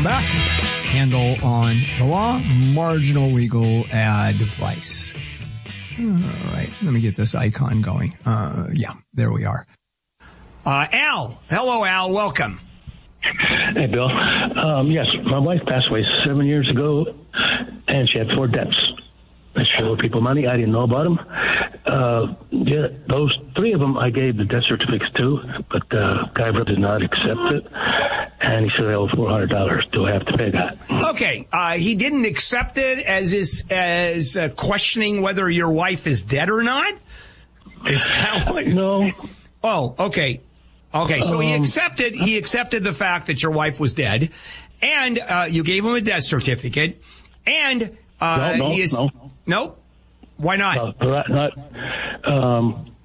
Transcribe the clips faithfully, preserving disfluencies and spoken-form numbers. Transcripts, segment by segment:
back. Handle on the law, marginal legal advice. All right, let me get this icon going. Uh, yeah, there we are. Uh, Al, hello, Al, welcome. Hey, Bill. Um, yes, my wife passed away seven years ago, and she had four debts. She owed people money. I didn't know about them. Uh, yeah, those three of them I gave the death certificates to, but the uh, guy did not accept it, and he said I owe four hundred dollars. Do I have to pay that? Okay, uh, he didn't accept it as is as uh, questioning whether your wife is dead or not? Is that what? No. Oh, okay. Okay, so he accepted he accepted the fact that your wife was dead, and uh, you gave him a death certificate, and uh, no, no, he is no. Nope. Why not? No, not um,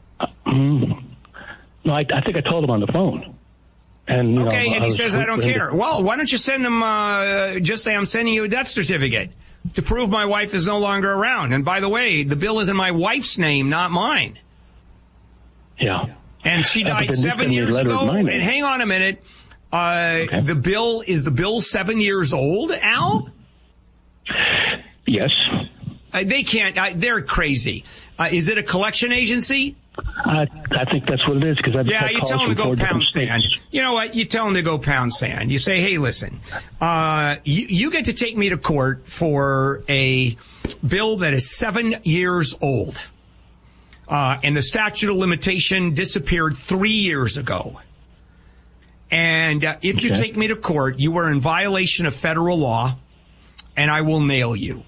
no, I, I think I told him on the phone. And you okay, know, and he says I don't care. Well, why don't you send him? Uh, just say I'm sending you a death certificate to prove my wife is no longer around. And by the way, the bill is in my wife's name, not mine. Yeah. And she died uh, seven years ago. And hang on a minute. Uh, okay. The bill, is the bill seven years old, Al? Yes. Uh, they can't, uh, they're crazy. Uh, is it a collection agency? I, I think that's what it is. Because I've Yeah, you tell them to go pound sand. You know what? You tell them to go pound sand. You say, hey, listen, uh, you, you get to take me to court for a bill that is seven years old. Uh, and the statute of limitation disappeared three years ago. And uh, if you okay. take me to court, you are in violation of federal law, and I will nail you.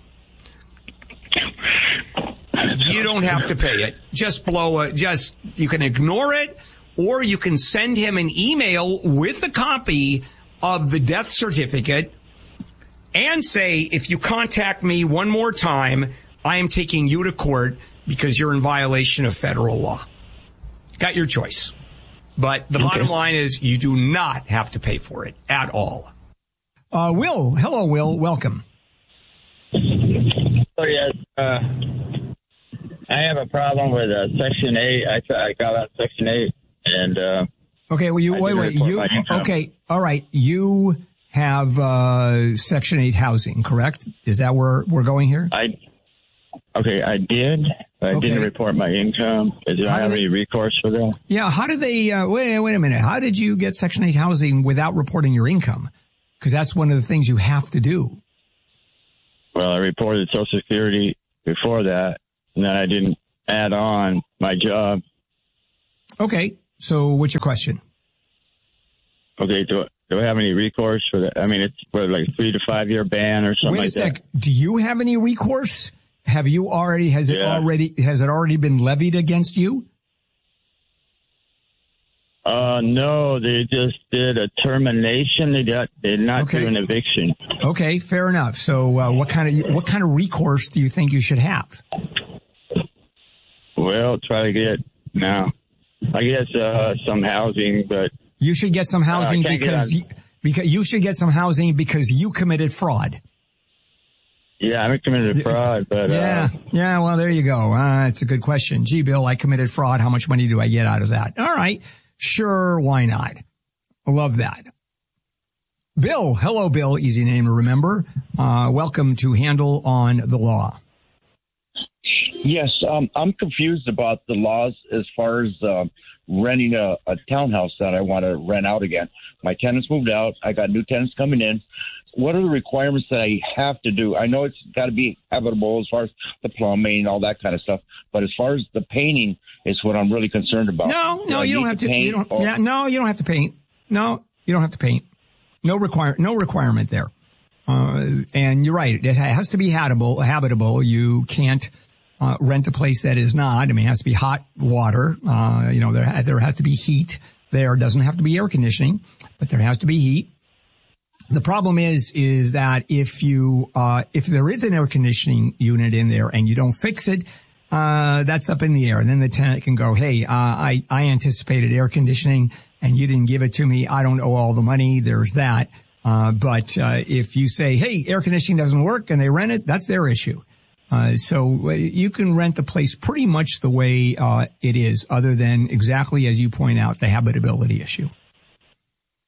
You don't have to pay it. Just blow it. Just, you can ignore it, or you can send him an email with a copy of the death certificate and say, if you contact me one more time, I am taking you to court because you're in violation of federal law. Got your choice. But the okay. bottom line is you do not have to pay for it at all. Uh, Will. Hello, Will. Welcome. Oh, yes. Uh, I have a problem with uh, Section eight. I, I got out Section eight, and uh, okay. Well, you I wait, wait. You okay? All right. You have uh, Section eight housing, correct? Is that where we're going here? I okay. I did. I okay. didn't report my income. Did I have they, any recourse for that? Yeah. How did they? Uh, wait, wait a minute. How did you get Section eight housing without reporting your income? Because that's one of the things you have to do. Well, I reported Social Security before that, and then I didn't add on my job. Okay. So what's your question? Okay. Do, do I have any recourse for that? I mean, it's for like a three to five year ban or something Wait a like sec. that. Do you have any recourse? Have you already, has it yeah. already, has it already been levied against you? Uh, no, they just did a termination. They did, they did not okay. do an eviction. Okay, fair enough. So, uh, what kind of, what kind of recourse do you think you should have? Well, try to get, no, I guess, uh, some housing, but. You should get some housing uh, because, you, because you should get some housing because you committed fraud. Yeah, I haven't committed a fraud, but. Yeah, uh, yeah, well, there you go. Uh, it's a good question. Gee, Bill, I committed fraud. How much money do I get out of that? All right. Sure, why not? Love that. Bill, hello, Bill. Easy name to remember. Uh, welcome to Handle on the Law. Yes, um, I'm confused about the laws as far as uh, renting a, a townhouse that I want to rent out again. My tenants moved out. I got new tenants coming in. What are the requirements that I have to do? I know it's got to be habitable as far as the plumbing and all that kind of stuff, but as far as the painting is what I'm really concerned about. No, no, do you don't have to. to you don't, or, yeah, no, you don't have to paint. No, you don't have to paint. No require, no requirement there. Uh, and you're right. It has to be habitable. Habitable. You can't uh, rent a place that is not. I mean, it has to be hot water. Uh, you know, there there has to be heat. There doesn't have to be air conditioning, but there has to be heat. The problem is, is that if you, uh, if there is an air conditioning unit in there and you don't fix it, uh, that's up in the air. And then the tenant can go, hey, uh, I, I anticipated air conditioning and you didn't give it to me. I don't owe all the money. There's that. Uh, but, uh, if you say, hey, air conditioning doesn't work and they rent it, that's their issue. Uh, so you can rent the place pretty much the way, uh, it is, other than exactly as you point out, the habitability issue.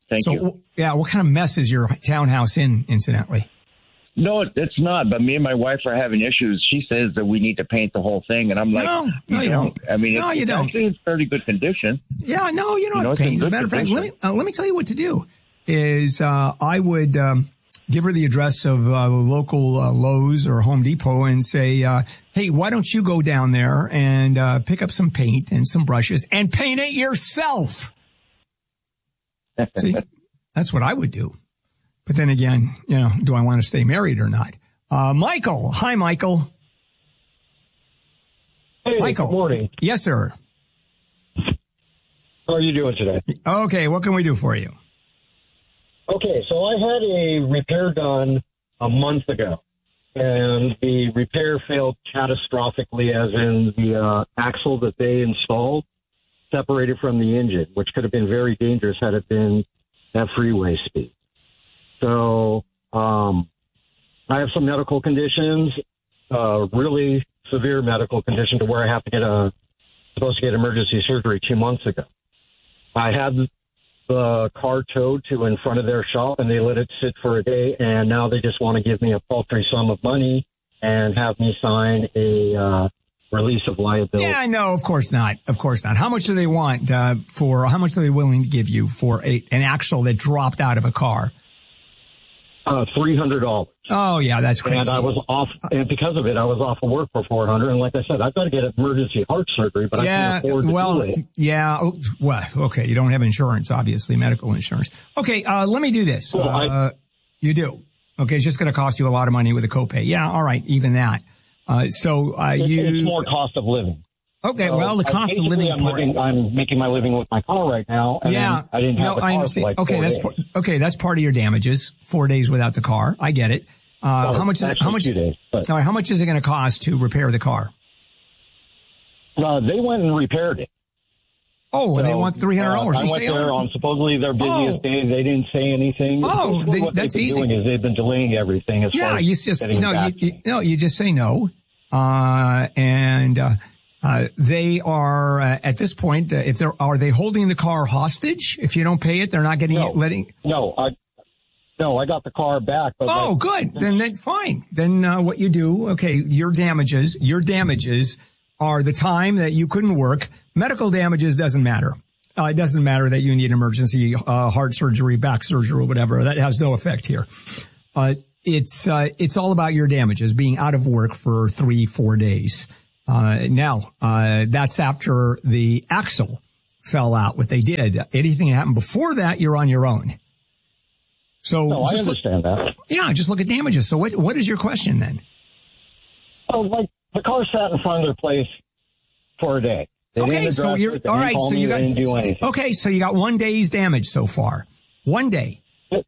Thank so, you. Yeah, what kind of mess is your townhouse in, incidentally? No, it's not. But me and my wife are having issues. She says that we need to paint the whole thing, and I'm like, no, no, you don't. I mean, no, it's, you don't. Actually, it's fairly good condition. Yeah, no, you don't You know, have to paint. As a matter of fact, let me uh, let me tell you what to do. Is uh, I would um, give her the address of uh, the local uh, Lowe's or Home Depot and say, uh, hey, why don't you go down there and uh, pick up some paint and some brushes and paint it yourself? See, that's what I would do. But then again, you know, do I want to stay married or not? Uh, Michael. Hi, Michael. Hey, Michael. Good morning. Yes, sir. How are you doing today? Okay, what can we do for you? Okay, so I had a repair done a month ago, and the repair failed catastrophically, as in the uh, axle that they installed separated from the engine, which could have been very dangerous had it been at freeway speed. So um, I have some medical conditions, uh, really severe medical condition to where I have to get a supposed to get emergency surgery two months ago. I had the car towed to in front of their shop, and they let it sit for a day, and now they just want to give me a paltry sum of money and have me sign a uh, release of liability. Yeah, no, of course not. Of course not. How much do they want uh, for, how much are they willing to give you for a, an axle that dropped out of a car? Uh, three hundred dollars. Oh, yeah, that's crazy. And I was off, and because of it, I was off of work for four hundred dollars. And like I said, I've got to get emergency heart surgery, but yeah, I can't afford to well, do it. Yeah, oh, well, okay, you don't have insurance, obviously, medical insurance. Okay, uh, let me do this. Well, uh, I, you do. Okay, it's just going to cost you a lot of money with a copay. Yeah, all right, even that. Uh, so uh, it, you. It's more cost of living. Okay, so well, the cost of living I'm, part. living, I'm making my living with my car right now. And Yeah, I didn't have no, the car I for understand. like okay, four that's days. par- okay. That's part of your damages. Four days without the car. I get it. Uh, Well, how much is actually how much? two days, but- Sorry, how much is it going to cost to repair the car? Uh, they went and repaired it. Oh, So, they want three hundred dollars. Uh, I went there on supposedly their busiest Oh. day. They didn't say anything. Oh, Basically they- what that's they've been easy. doing is they've been delaying everything as Yeah, far as you just getting no, back you, to you, no, you just say no, uh, and uh, uh, they are uh, at this point. Uh, if they're are they holding the car hostage? If you don't pay it, they're not getting No. it. Letting. No, I no, I got the car back. But Oh, like, good. Then, then fine. Then uh, what you do? Okay, your damages. Your damages are the time that you couldn't work. Medical damages doesn't matter. Uh, it doesn't matter that you need emergency uh, heart surgery, back surgery, or whatever. That has no effect here. Uh, it's uh, it's all about your damages, being out of work for three, four days. Uh, now, uh, that's after the axle fell out, what they did. Anything that happened before that, you're on your own. So No, I just understand look, that. Yeah, just look at damages. So what what is your question then? Oh, like the car sat in front of their place for a day. They Okay, didn't so address you're it. They all didn't right. call So me. you They got didn't do anything. okay. So you got one day's damage so far. One day.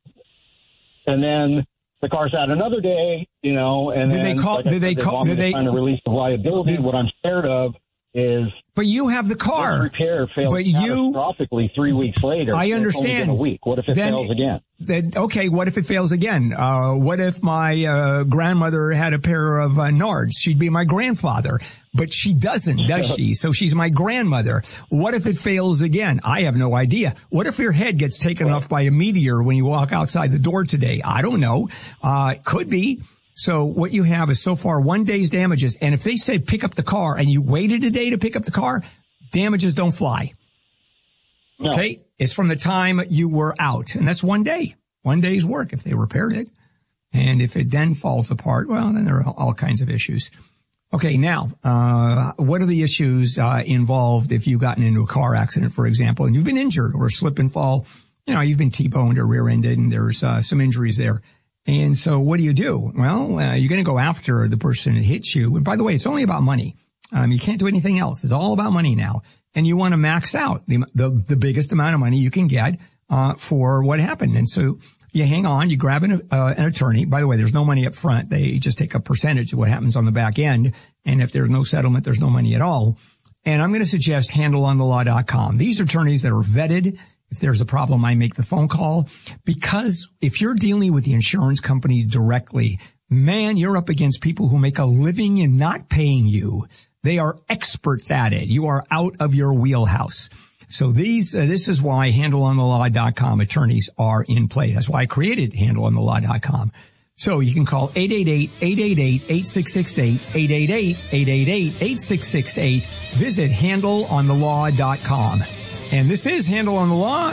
And then the car sat another day, you know. And Did then, they call- like I did they said, call- want me did to they- sign a release of liability? did- What I'm scared of is But you have the this car. repair failed But you- catastrophically three weeks later. I It's understand. only been a week. What if it Then- fails again? Then okay. What if it fails again? Uh, what if my uh, grandmother had a pair of uh, Nards? She'd be my grandfather, but she doesn't, does she? So she's my grandmother. What if it fails again? I have no idea. What if your head gets taken off by a meteor when you walk outside the door today? I don't know. Uh, could be. So what you have is so far one day's damages. And if they say pick up the car and you waited a day to pick up the car, damages don't fly. No. Okay. It's from the time you were out. And that's one day, one day's work if they repaired it. And if it then falls apart, well, then there are all kinds of issues. Okay. Now, uh, what are the issues, uh, involved if you've gotten into a car accident, for example, and you've been injured or slip and fall? You know, you've been T-boned or rear-ended and there's, uh, some injuries there. And so what do you do? Well, uh, you're going to go after the person that hits you. And by the way, it's only about money. Um, you can't do anything else. It's all about money now. And you want to max out the, the, the biggest amount of money you can get, uh, for what happened. And so you hang on, you grab an, uh, an attorney. By the way, there's no money up front. They just take a percentage of what happens on the back end. And if there's no settlement, there's no money at all. And I'm going to suggest handle on the law dot com. These are attorneys that are vetted. If there's a problem, I make the phone call, because if you're dealing with the insurance company directly, man, you're up against people who make a living in not paying you. They are experts at it. You are out of your wheelhouse. So these, uh, this is why handle on the law dot com attorneys are in play. That's why I created handle on the law dot com. So you can call eight eight eight, eight eight eight, eight six six eight, eight eight eight, eight eight eight, eight six six eight. Visit handle on the law dot com. And this is Handle on the Law.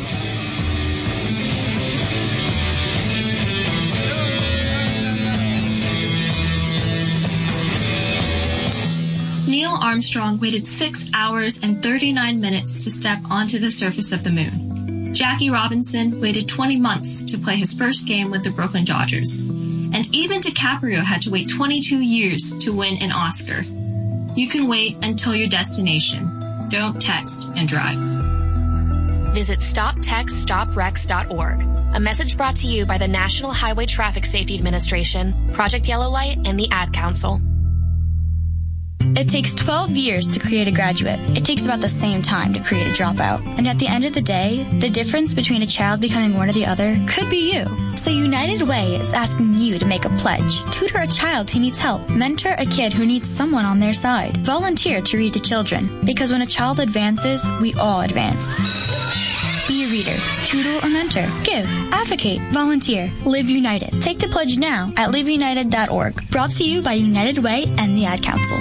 Neil Armstrong waited six hours and thirty-nine minutes to step onto the surface of the moon. Jackie Robinson waited twenty months to play his first game with the Brooklyn Dodgers. And even DiCaprio had to wait twenty-two years to win an Oscar. You can wait until your destination. Don't text and drive. Visit stop text stop wrecks dot org. A message brought to you by the National Highway Traffic Safety Administration, Project Yellow Light, and the Ad Council. It takes twelve years to create a graduate. It takes about the same time to create a dropout. And at the end of the day, the difference between a child becoming one or the other could be you. So United Way is asking you to make a pledge. Tutor a child who needs help. Mentor a kid who needs someone on their side. Volunteer to read to children. Because when a child advances, we all advance. Be a reader, tutor, or mentor. Give, advocate, volunteer. Live United. Take the pledge now at live united dot org. Brought to you by United Way and the Ad Council.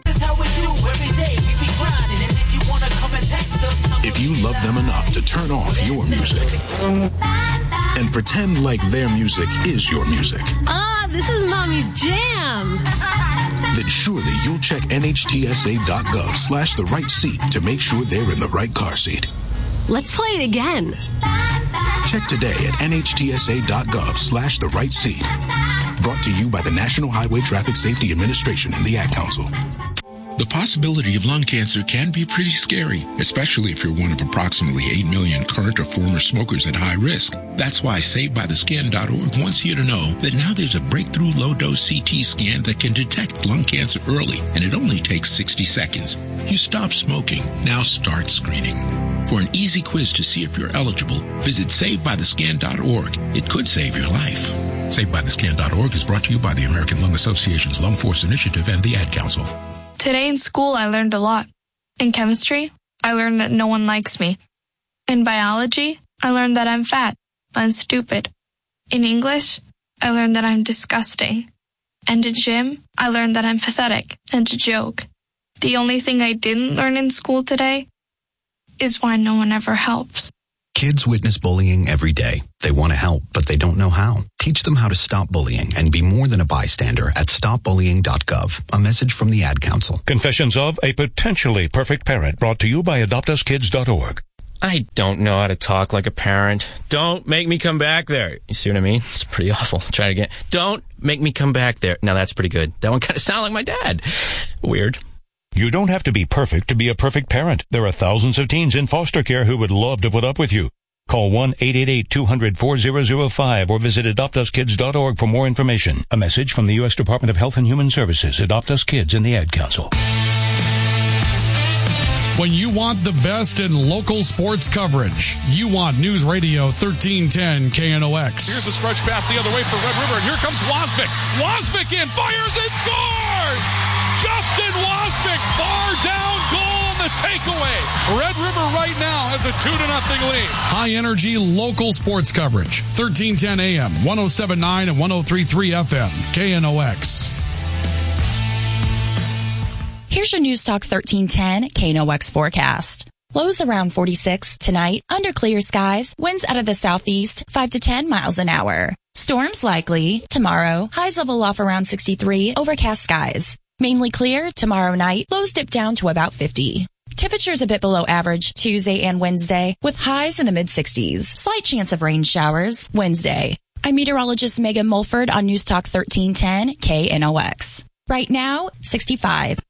If you love them enough to turn off your music and pretend like their music is your music. Ah, this is Mommy's jam. Then surely you'll check N H T S A dot gov slash the right seat to make sure they're in the right car seat. Let's play it again. Check today at N H T S A dot gov slash the right seat. Brought to you by the National Highway Traffic Safety Administration and the Ad Council. The possibility of lung cancer can be pretty scary, especially if you're one of approximately eight million current or former smokers at high risk. That's why Save By The Scan dot org wants you to know that now there's a breakthrough low-dose C T scan that can detect lung cancer early, and it only takes sixty seconds. You stop smoking, now start screening. For an easy quiz to see if you're eligible, visit Save By The Scan dot org. It could save your life. Save By The Scan dot org is brought to you by the American Lung Association's Lung Force Initiative and the Ad Council. Today in school, I learned a lot. In chemistry, I learned that no one likes me. In biology, I learned that I'm fat and stupid. In English, I learned that I'm disgusting. And in gym, I learned that I'm pathetic and a joke. The only thing I didn't learn in school today is why no one ever helps. Kids witness bullying every day. They want to help, but they don't know how. Teach them how to stop bullying and be more than a bystander at stop bullying dot gov. A message from the Ad Council. Confessions of a Potentially Perfect Parent, brought to you by adopt us kids dot org. I don't know how to talk like a parent. Don't make me come back there. You see what I mean? It's pretty awful. Try it again. Don't make me come back there. Now that's pretty good. That one kind of sounded like my dad. Weird. You don't have to be perfect to be a perfect parent. There are thousands of teens in foster care who would love to put up with you. Call one eight eight eight, two hundred, four thousand five or visit adopt us kids dot org for more information. A message from the U S Department of Health and Human Services, Adopt Us Kids, and the Ad Council. When you want the best in local sports coverage, you want News Radio thirteen ten K N O X. Here's a stretch pass the other way for Red River, and here comes Wasvik. Wasvik in, fires and scores! Justin Wasvik, far down goal on the takeaway. Red River right now has a two to nothing lead. High energy local sports coverage. thirteen ten A M, one oh seven point nine and one oh three point three F M, K N O X. Here's your News Talk thirteen ten K N O X forecast. Lows around forty-six tonight, under clear skies, winds out of the southeast, five to ten miles an hour. Storms likely tomorrow, highs level off around sixty-three, overcast skies. Mainly clear tomorrow night, lows dip down to about fifty. Temperatures a bit below average Tuesday and Wednesday, with highs in the mid-sixties. Slight chance of rain showers Wednesday. I'm meteorologist Megan Mulford on News Talk thirteen ten K N O X. Right now, sixty-five.